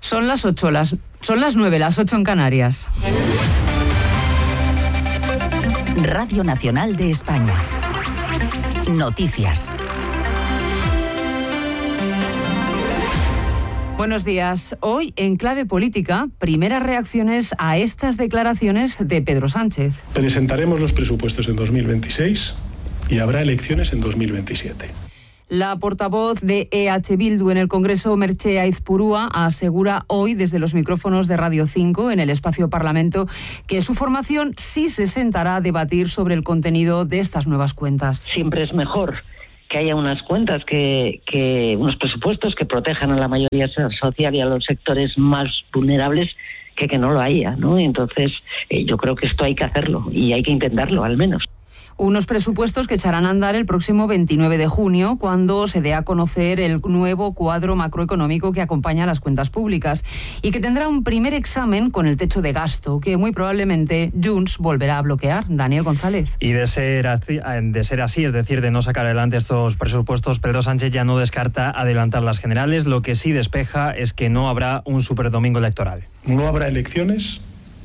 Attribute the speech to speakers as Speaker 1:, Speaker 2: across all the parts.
Speaker 1: Son las 9, las 8 en Canarias.
Speaker 2: Radio Nacional de España. Noticias.
Speaker 1: Buenos días. Hoy, en clave política, primeras reacciones a estas declaraciones de Pedro Sánchez.
Speaker 3: Presentaremos los presupuestos en 2026 y habrá elecciones en 2027.
Speaker 1: La portavoz de EH Bildu en el Congreso, Merche Aizpurúa, asegura hoy desde los micrófonos de Radio 5 en el Espacio Parlamento que su formación sí se sentará a debatir sobre el contenido de estas nuevas cuentas.
Speaker 4: Siempre es mejor que haya unas cuentas, que unos presupuestos que protejan a la mayoría social y a los sectores más vulnerables que no lo haya, ¿no? Entonces, yo creo que esto hay que hacerlo y hay que intentarlo, al menos.
Speaker 1: Unos presupuestos que echarán a andar el próximo 29 de junio, cuando se dé a conocer el nuevo cuadro macroeconómico que acompaña a las cuentas públicas y que tendrá un primer examen con el techo de gasto, que muy probablemente Junts volverá a bloquear. Daniel González.
Speaker 5: Y de ser así, es decir, de no sacar adelante estos presupuestos, Pedro Sánchez ya no descarta adelantar las generales. Lo que sí despeja es que no habrá un superdomingo electoral.
Speaker 3: No habrá elecciones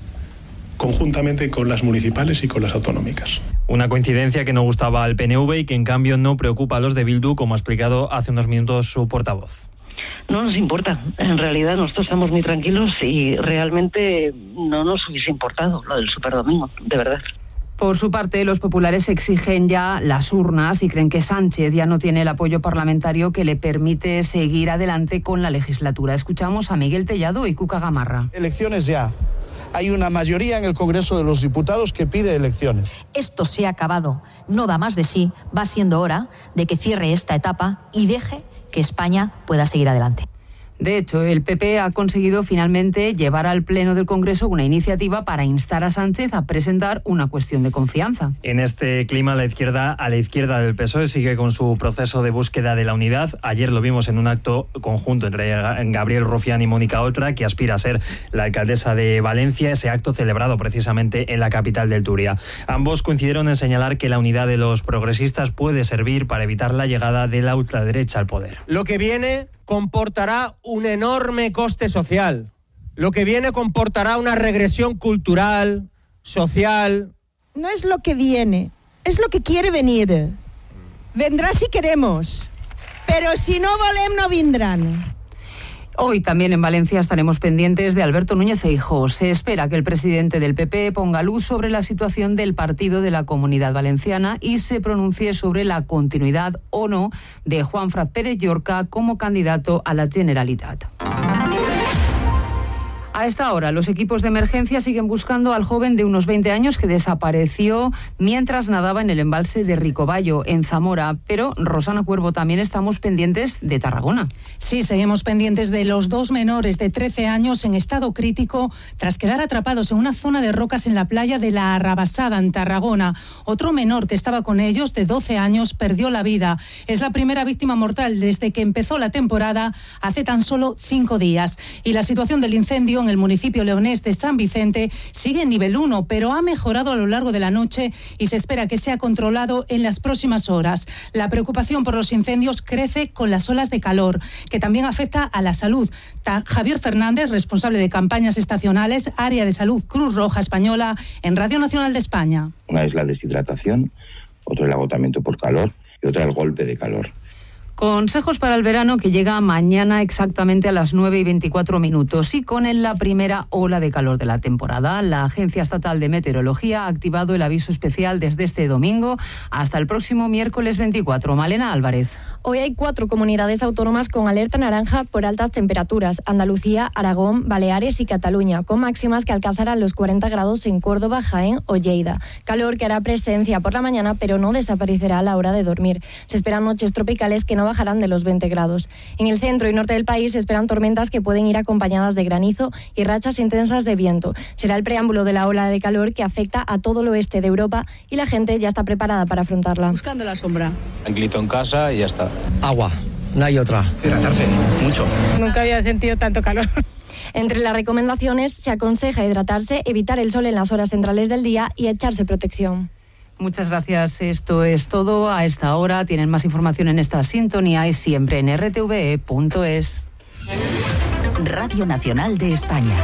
Speaker 3: conjuntamente con las municipales y con las autonómicas.
Speaker 5: Una coincidencia que no gustaba al PNV y que en cambio no preocupa a los de Bildu, como ha explicado hace unos minutos su portavoz.
Speaker 4: No nos importa. En realidad nosotros estamos muy tranquilos y realmente no nos hubiese importado lo del superdomingo, de verdad.
Speaker 1: Por su parte, los populares exigen ya las urnas y creen que Sánchez ya no tiene el apoyo parlamentario que le permite seguir adelante con la legislatura. Escuchamos a Miguel Tellado y Cuca Gamarra.
Speaker 6: Elecciones ya. Hay una mayoría en el Congreso de los Diputados que pide elecciones.
Speaker 7: Esto se ha acabado, no da más de sí, va siendo hora de que cierre esta etapa y deje que España pueda seguir adelante.
Speaker 1: De hecho, el PP ha conseguido finalmente llevar al Pleno del Congreso una iniciativa para instar a Sánchez a presentar una cuestión de confianza.
Speaker 5: En este clima, a la izquierda del PSOE sigue con su proceso de búsqueda de la unidad. Ayer lo vimos en un acto conjunto entre Gabriel Rufián y Mónica Oltra, que aspira a ser la alcaldesa de Valencia, ese acto celebrado precisamente en la capital del Turia. Ambos coincidieron en señalar que la unidad de los progresistas puede servir para evitar la llegada de la ultraderecha al poder.
Speaker 8: Lo que viene comportará un enorme coste social. Lo que viene comportará una regresión cultural, social.
Speaker 9: No es lo que viene, es lo que quiere venir. Vendrá si queremos, pero si no volem no vindran.
Speaker 1: Hoy también en Valencia estaremos pendientes de Alberto Núñez Feijóo. Se espera que el presidente del PP ponga luz sobre la situación del partido de la Comunidad Valenciana y se pronuncie sobre la continuidad o no de Juanfran Pérez Llorca como candidato a la Generalitat. A esta hora, los equipos de emergencia siguen buscando al joven de unos 20 años que desapareció mientras nadaba en el embalse de Ricobayo, en Zamora. Pero, Rosana Cuervo, también estamos pendientes de Tarragona.
Speaker 10: Sí, seguimos pendientes de los dos menores de 13 años en estado crítico tras quedar atrapados en una zona de rocas en la playa de la Arrabasada, en Tarragona. Otro menor que estaba con ellos, de 12 años, perdió la vida. Es la primera víctima mortal desde que empezó la temporada hace tan solo 5 días. Y la situación del incendio en el municipio leonés de San Vicente sigue en nivel 1, pero ha mejorado a lo largo de la noche y se espera que sea controlado en las próximas horas. La preocupación por los incendios crece con las olas de calor, que también afecta a la salud. Javier Fernández, responsable de campañas estacionales, área de salud Cruz Roja Española, en Radio Nacional de España.
Speaker 11: Una es la deshidratación, otra el agotamiento por calor y otra el golpe de calor.
Speaker 1: Consejos para el verano que llega mañana exactamente a las 9:24 y con la primera ola de calor de la temporada. La Agencia Estatal de Meteorología ha activado el aviso especial desde este domingo hasta el próximo miércoles 24. Malena Álvarez.
Speaker 12: Hoy hay 4 comunidades autónomas con alerta naranja por altas temperaturas: Andalucía, Aragón, Baleares y Cataluña, con máximas que alcanzarán los 40 grados en Córdoba, Jaén o Lleida. Calor que hará presencia por la mañana, pero no desaparecerá a la hora de dormir. Se esperan noches tropicales que no bajarán de los 20 grados. En el centro y norte del país se esperan tormentas que pueden ir acompañadas de granizo y rachas intensas de viento. Será el preámbulo de la ola de calor que afecta a todo el oeste de Europa y la gente ya está preparada para afrontarla.
Speaker 13: Buscando la sombra.
Speaker 14: Tranquilito en casa y ya está.
Speaker 15: Agua, no hay otra.
Speaker 14: Hidratarse, mucho.
Speaker 13: Nunca había sentido tanto calor.
Speaker 12: Entre las recomendaciones se aconseja hidratarse, evitar el sol en las horas centrales del día y echarse protección.
Speaker 1: Muchas gracias. Esto es todo a esta hora. Tienen más información en esta sintonía y siempre en rtve.es.
Speaker 2: Radio Nacional de España.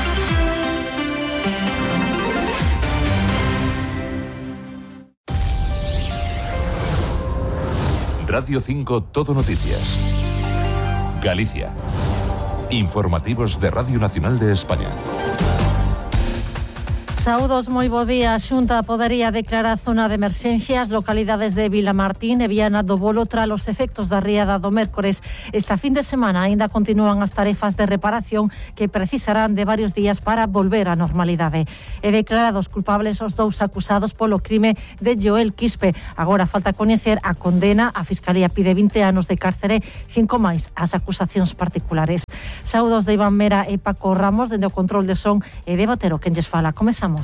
Speaker 16: Radio 5 Todo Noticias. Galicia. Informativos de Radio Nacional de España.
Speaker 17: Saúdos, moi bo día. A Xunta podería declarar zona de emerxencia as localidades de Vilamartín e Viana do Bolo tras os efectos da riada do mércores. Esta fin de semana aínda continúan as tarefas de reparación que precisarán de varios días para volver á normalidade. E declarados culpables os dous acusados polo crime de Joel Quispe. Agora falta coñecer a condena. A Fiscalía pide 20 anos de cárcere, 5 máis as acusacións particulares. Saúdos de Iván Mera e Paco Ramos, dende o control de son e de Botero, quen lles fala. Comezamos.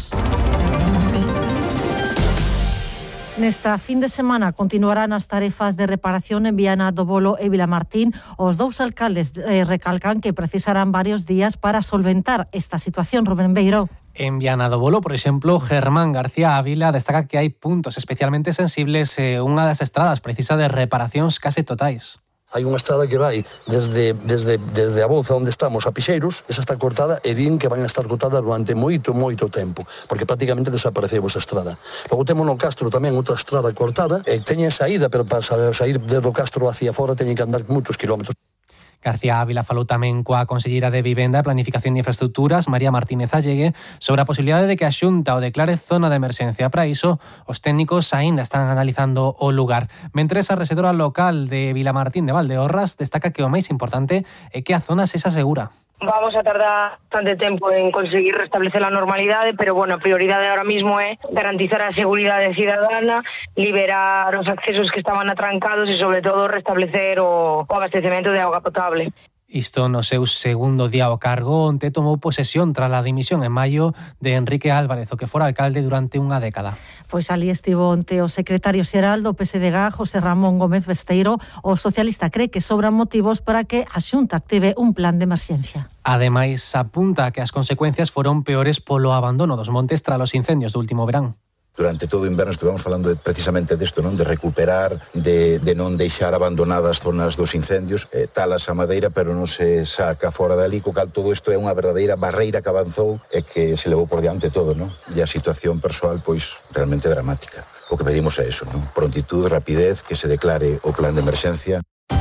Speaker 17: Nesta fin de semana continuarán as tarefas de reparación en Viana do Bolo e Vilamartín. Os dous alcaldes recalcan que precisarán varios días para solventar esta situación. Rubén Beiro.
Speaker 18: En Viana do Bolo, por exemplo, Germán García Ávila destaca que hai puntos especialmente sensibles e unha das estradas precisa de reparacións case totais.
Speaker 15: Hai unha estrada que vai desde a Bouza onde estamos a Pixeiros, esa está cortada e din que van a estar cortada durante moito tempo, porque prácticamente desapareceu esa estrada. Logo temos no Castro tamén outra estrada cortada e teñen saída, pero para sair desde o Castro hacia fora teñen que andar moitos kilómetros.
Speaker 18: García Ávila falou tamén coa conselleira de Vivenda, Planificación e Infraestructuras, María Martínez Allegue, sobre a posibilidade de que a Xunta o declare zona de emerxencia. Para iso, os técnicos aínda están analizando o lugar. Mentres, a rexedora local de Vilamartín de Valdeorras destaca que o máis importante é que a zona sexa segura.
Speaker 19: Vamos a tardar bastante tempo en conseguir restablecer a normalidade, pero bueno, a prioridade ahora mismo é garantizar a seguridade cidadana, liberar os accesos que estaban atrancados e, sobre todo, restablecer o abastecemento de auga potable.
Speaker 18: Isto no seu segundo día ao cargo, onte tomou posesión tras a dimisión en maio de Enrique Álvarez, o que fora alcalde durante unha década.
Speaker 17: Pois ali estivo onte o secretario xeral do PSDG, José Ramón Gómez Besteiro. O socialista cree que sobran motivos para que a Xunta active un plan de emerxencia.
Speaker 18: Ademais, apunta que as consecuencias foron peores polo abandono dos montes tras os incendios do último verán.
Speaker 20: Durante todo o inverno estivemos falando precisamente desto, non? De recuperar, de non deixar abandonadas zonas dos incendios, talas a madeira, pero non se saca fora dali, co cal todo isto é unha verdadeira barreira que avanzou e que se levou por diante todo, non? E a situación persoal, pois, realmente dramática. O que pedimos é eso, non? Prontitud, rapidez, que se declare o plan de emerxencia.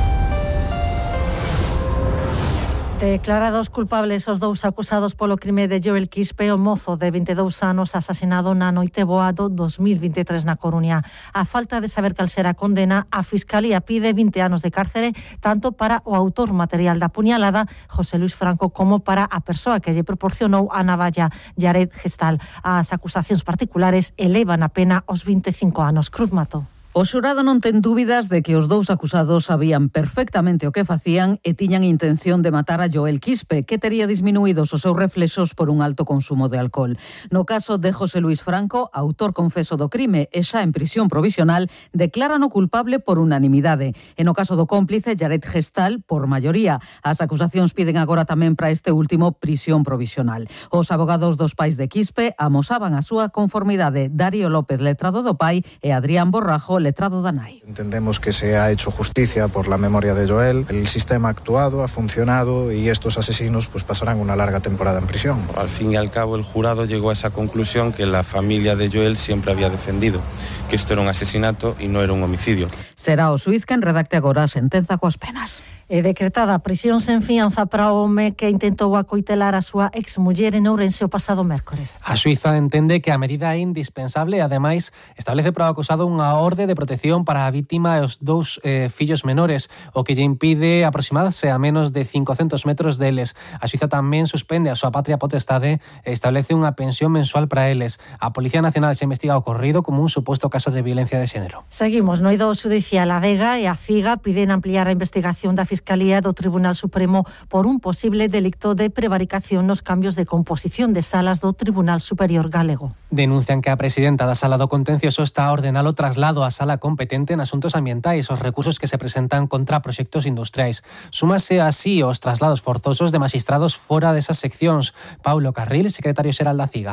Speaker 17: Declarados culpables os dous acusados polo crime de Joel Quispe, o mozo de 22 anos asasinado na noite boa do 2023 na Coruña. A falta de saber cal será a condena, a Fiscalía pide 20 anos de cárcere tanto para o autor material da puñalada, José Luis Franco, como para a persoa que lle proporcionou a navalla, Jared Gestal. As acusacións particulares elevan a pena aos 25 anos. Cruz Mato.
Speaker 1: O xurado non ten dúbidas de que os dous acusados sabían perfectamente o que facían e tiñan intención de matar a Joel Quispe, que tería disminuídos os seus reflexos por un alto consumo de alcohol. No caso de José Luis Franco, autor confeso do crime e xa en prisión provisional, declaran o culpable por unanimidade. E no caso do cómplice, Jared Gestal, por maioría. As acusacións piden agora tamén para este último prisión provisional. Os abogados dos pais de Quispe amosaban a súa conformidade. Darío López, letrado do pai, e Adrián Borrajo, letrado da nai.
Speaker 21: Entendemos que se ha hecho justicia por la memoria de Joel. El sistema ha actuado, ha funcionado y estos asesinos pues pasarán una larga temporada en prisión.
Speaker 22: Al fin y al cabo el jurado llegó a esa conclusión que la familia de Joel siempre había defendido, que esto era un asesinato y no era un homicidio.
Speaker 1: Será o xuíz quen redacte agora a sentenza coas penas.
Speaker 17: E decretada a prisión sen fianza para o home que intentou acoitelar a súa exmuller en Ourense o pasado mércores.
Speaker 18: A xuíza entende que a medida é indispensable e, ademais, establece para o acusado unha orde de protección para a vítima e os dous fillos menores, o que lle impide aproximarse a menos de 500 metros deles. A xuíza tamén suspende a súa patria potestade e establece unha pensión mensual para eles. A Policía Nacional se investiga o ocorrido como un suposto caso de violencia de xénero.
Speaker 17: Seguimos no eido xudicial. A Vega e a CIGA piden ampliar a investigación da Fiscalía do Tribunal Supremo por un posible delicto de prevaricación nos cambios de composición de salas do Tribunal Superior Galego.
Speaker 18: Denuncian que a presidenta da Sala do Contencioso está a ordenar o traslado á sala competente en asuntos ambientais os recursos que se presentan contra proxectos industriais. Súmase así os traslados forzosos de magistrados fora desas seccións. Paulo Carril, secretario xeral da CIGA.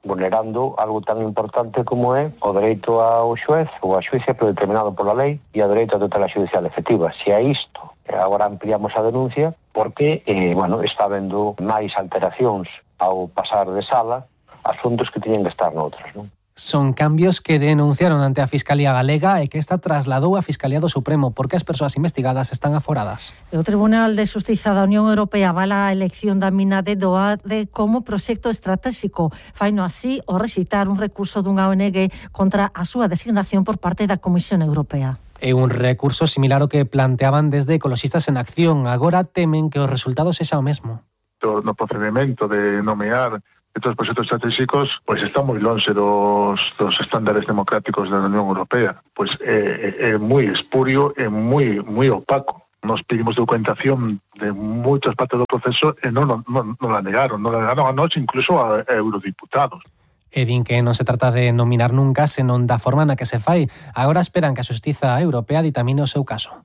Speaker 3: vulnerando algo tan importante como é o dereito ao xuez ou a xuíza predeterminado pola lei e o dereito a tutela judicial efectiva. Se a isto agora ampliamos a denuncia porque está habendo máis alteracións ao pasar de sala asuntos que tiñen que estar noutros, non?
Speaker 18: Son cambios que denunciaron ante a Fiscalía Galega e que esta trasladou a Fiscalía do Supremo porque as persoas investigadas están aforadas.
Speaker 17: O Tribunal de Xustiza da Unión Europea avala a elección da mina de Doade como proxecto estratégico. Faino así o rexeitar un recurso dunha ONG contra a súa designación por parte da Comisión Europea.
Speaker 18: É un recurso similar ao que planteaban desde Ecoloxistas en Acción. Agora temen que o resultado sexa o mesmo.
Speaker 4: No procedimento de nomear estos proxectos estratégicos está moi lonxe dos estándares democráticos da Unión Europea. É moi espurio e moi opaco. Nos pedimos documentación de moitas partes do proceso e non la negaron a nós, incluso a eurodiputados.
Speaker 18: E din que non se trata de nominar nunca, senón da forma na que se fai. Agora esperan que a Xustiza Europea ditamine o seu caso.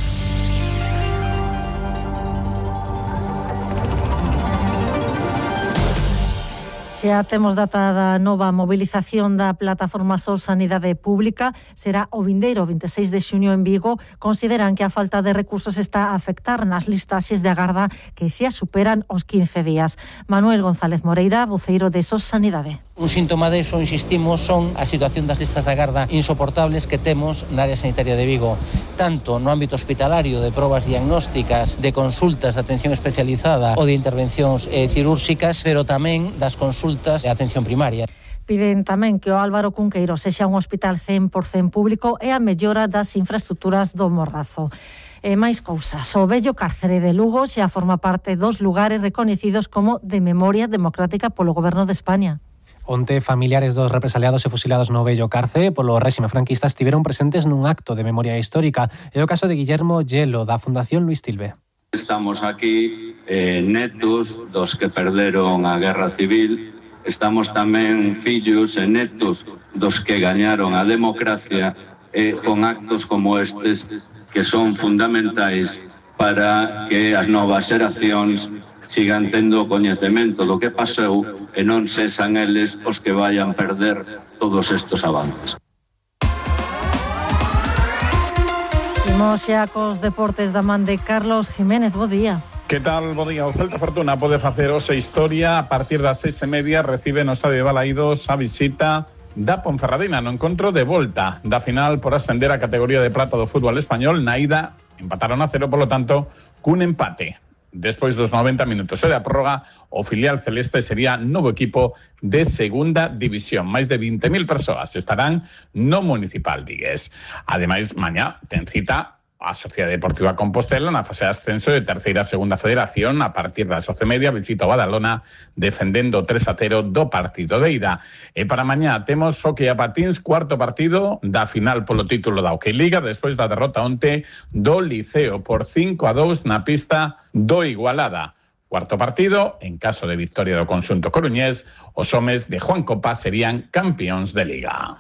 Speaker 17: Xa temos data da nova mobilización da Plataforma Sol Sanidade Pública. Será o vindeiro 26 de xuño en Vigo. Consideran que a falta de recursos está a afectar nas listaxes de agarda que xa superan os 15 días. Manuel González Moreira, voceiro de Sol Sanidade.
Speaker 23: Un síntoma deso, insistimos, son a situación das listas de agarda insoportables que temos na área sanitaria de Vigo, tanto no ámbito hospitalario de probas diagnósticas, de consultas de atención especializada ou de intervencións cirúrxicas, pero tamén das consultas de atención primaria.
Speaker 17: Piden tamén que o Álvaro Cunqueiro sexa un hospital 100% público e a mellora das infraestructuras do Morrazo. E máis cousas. O vello cárcere de Lugo xa forma parte dos lugares recoñecidos como de memoria democrática polo Goberno de España.
Speaker 18: Onte, familiares dos represaliados e fusilados no vello cárcere polo réxime franquista estiveron presentes nun acto de memoria histórica. É o caso de Guillermo Yelo, da Fundación Luis Tilbe.
Speaker 24: Estamos aquí netos dos que perderon a guerra civil. Estamos tamén fillos e netos dos que gañaron a democracia con actos como estes que son fundamentais para que as novas xeracións sigan tendo coñecemento do que pasou e non sexan eles os que vayan perder todos estes avances.
Speaker 17: Imos xa cos deportes da man de Carlos Jiménez. Bo día.
Speaker 25: Que tal, bo día? O Celta Fortuna pode facer hoxe historia. A partir das 6:30 recibe no Estadio de Balaídos a visita da Ponferradina no encontro de volta da final por ascender a categoría de prata do fútbol español. Na ida empataron a 0, polo tanto, cun empate. Despois dos 90 minutos e da prórroga, o filial celeste sería novo equipo de segunda división. Máis de 20.000 persoas estarán no municipal vigués. Ademais, mañá ten cita a Sociedade Deportiva Compostela na fase de ascenso de terceira a segunda federación. A partir das 11:30 visita o Badalona defendendo 3-0 do partido de ida. E para mañá temos hockey a patins, cuarto partido da final polo título da Hockey Liga despois da derrota onte do Liceo por 5-2 na pista do Igualada. Cuarto partido, en caso de victoria do conxunto coruñés, os homes de Juan Copa serían campións de Liga.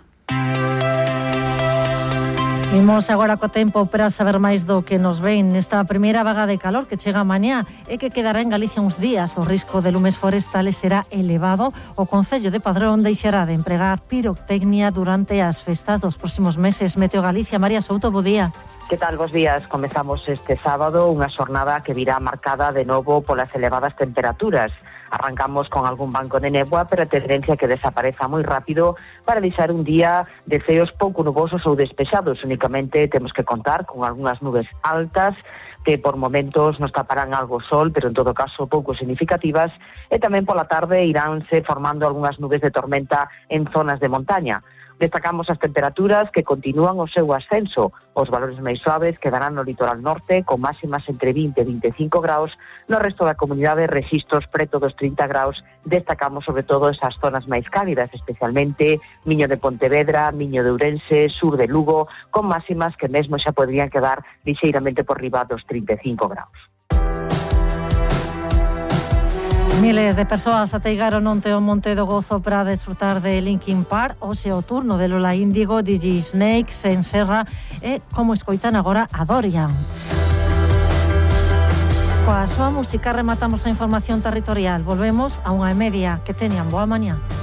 Speaker 17: Imos agora co tempo para saber máis do que nos ven nesta primeira vaga de calor que chega mañá e que quedará en Galicia uns días. O risco de lumes forestales será elevado. O Concello de Padrón deixará de empregar pirotecnia durante as festas dos próximos meses. Meteo Galicia, María Souto, bo día.
Speaker 26: Que tal, bos días? Comezamos este sábado unha xornada que virá marcada de novo polas elevadas temperaturas. Arrancamos con algún banco de néboa, pero a tendencia que desapareza moi rápido para deixar un día de ceos pouco nubosos ou despexados. Únicamente temos que contar con algunhas nubes altas que por momentos nos taparán algo sol, pero en todo caso pouco significativas, e tamén pola tarde iránse formando algunhas nubes de tormenta en zonas de montaña. Destacamos as temperaturas que continúan o seu ascenso. Os valores máis suaves quedarán no litoral norte, con máximas entre 20 e 25 graus. No resto da comunidade, rexistros preto dos 30 graus. Destacamos sobre todo esas zonas máis cálidas, especialmente Miño de Pontevedra, Miño de Ourense, sur de Lugo, con máximas que mesmo xa podrían quedar lixeiramente por riba dos 35 graus.
Speaker 17: Miles de persoas ateigaron onte o Monte do Gozo para desfrutar de Linkin Park. Hoxe o turno de Lola Índigo, DJ Snake, Sen Serra e, como escoitan agora, a Dorian. Coa súa música rematamos a información territorial. Volvemos a 1:30. Que teñan boa mañá.